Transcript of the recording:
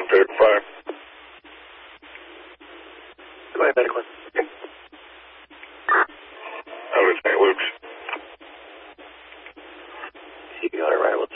third fire. Go ahead, medical. Over St. Luke's. CPR arrival